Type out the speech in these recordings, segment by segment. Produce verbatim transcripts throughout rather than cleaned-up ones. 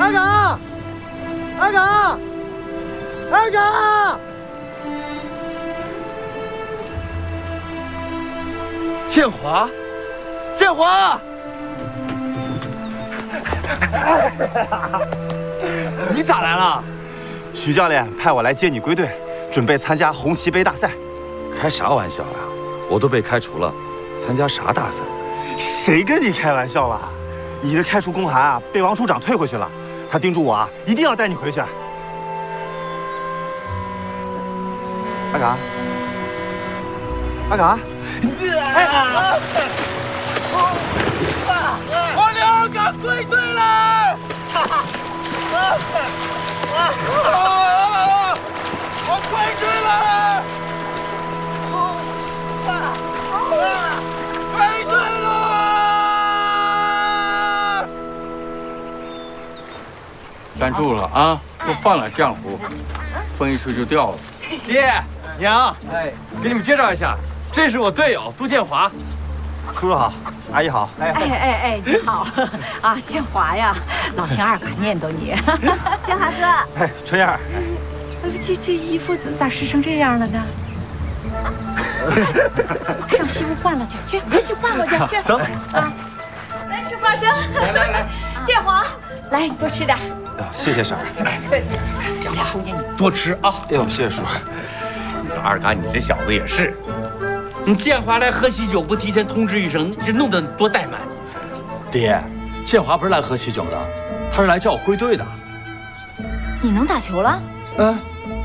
二嘎，二嘎，二嘎！ 建华，建华，你咋来了？ 徐教练派我来接你归队，准备参加红旗杯大赛。 开啥玩笑呀！我都被开除了，参加啥大赛？ 谁跟你开玩笑了？你的开除公函啊，被王处长退回去了。他叮嘱我啊，一定要带你回去。阿嘎，阿嘎，哎！ 我的二嘎归队了！我归队了！归队了！站住了啊！都放了浆糊，风一吹就掉了。爹娘，哎，给你们介绍一下，这是我队友杜建华。 叔叔好，阿姨好。 哎哎哎哎，你好啊，建华呀，老听二嘎念叨你。 建华哥， 哎，春燕儿， 这这衣服咋咋湿成这样了呢？上西屋换了去，去，快去换了去，去。 走啊！来吃花生。来来来，建华，来你多吃点。 哎，谢谢婶儿。 哎，客气。建华姑娘你多吃啊！ 哎呦，谢谢叔。 你说二嘎，你这小子也是，你建华来喝喜酒不提前通知一声，你这弄得多怠慢。 爹，建华不是来喝喜酒的，他是来叫我归队的。 你能打球了？ 嗯。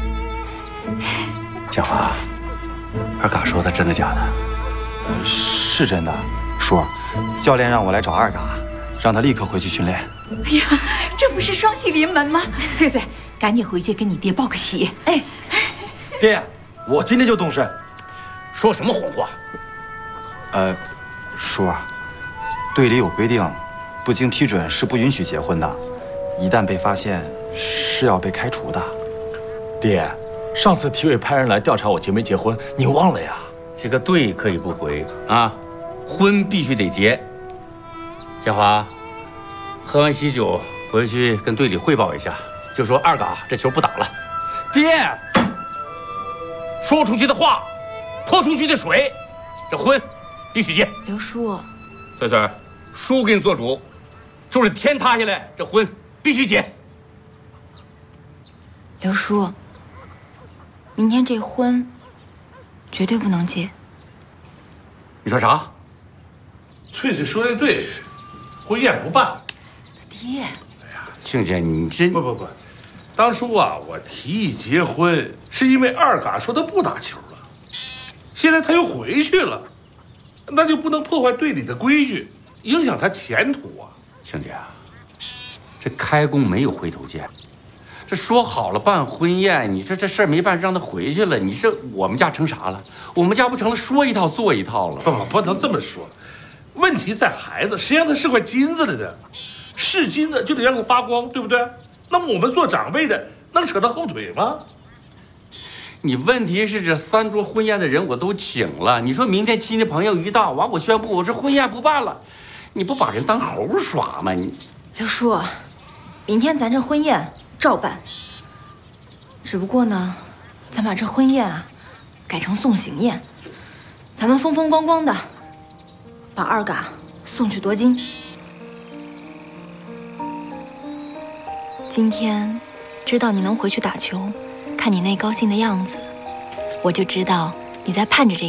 建华，二嘎说的真的假的？ 是真的，叔，教练让我来找二嘎，让他立刻回去训练。 哎呀，这不是双喜临门吗？翠翠，赶紧回去跟你爹报个喜。哎， 爹，我今天就动身。 说什么谎话？ 呃，叔啊，队里有规定，不经批准是不允许结婚的，一旦被发现，是要被开除的。 爹，上次体委派人来调查我结没结婚，你忘了呀？ 这个队可以不回啊，婚必须得结。建华，喝完喜酒回去跟队里汇报一下，就说二嘎这球不打了。爹，说出去的话，泼出去的水，这婚必须结。 刘叔， 翠翠，叔给你做主，就是天塌下来，这婚必须结。 刘叔，明天这婚绝对不能结。 你说啥？ 翠翠说的对，婚宴不办。 爹， 庆姐，你真不不不，当初啊，我提议结婚是因为二嘎说他不打球了，现在他又回去了，那就不能破坏队里的规矩，影响他前途啊。 庆姐啊，这开弓没有回头箭，这说好了办婚宴，你说这事儿没办，让他回去了，你这我们家成啥了？我们家不成了说一套做一套了？ 不不，不能这么说，问题在孩子，谁让他是块金子来的？是金子就得让它发光，对不对？那么我们做长辈的能扯他后腿吗？ 你问题是这三桌婚宴的人我都请了，你说明天亲戚朋友一到，完我宣布我这婚宴不办了，你不把人当猴耍吗？你刘叔，明天咱这婚宴照办，只不过呢，咱把这婚宴啊改成送行宴，咱们风风光光的把二嘎送去夺金。今天知道你能回去打球，看你那高兴的样子，我就知道你在盼着这个。